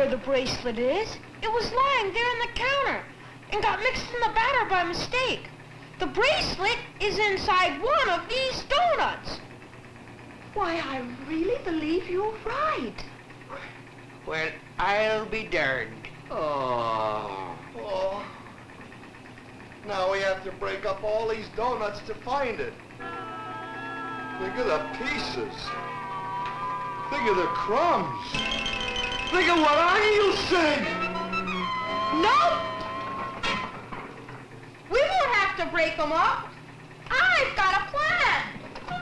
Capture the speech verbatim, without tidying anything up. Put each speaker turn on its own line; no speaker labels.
the bracelet is. It was lying there on the counter and got mixed in the batter by mistake. The bracelet is inside one of these donuts. Why, I really believe you're right.
Well, I'll be darned.
Oh. Oh. Now we have to break up all these donuts to find it. Think of the pieces. Think of the crumbs. Think of what I'll say.
Nope. We won't have to break them up. I've got a plan.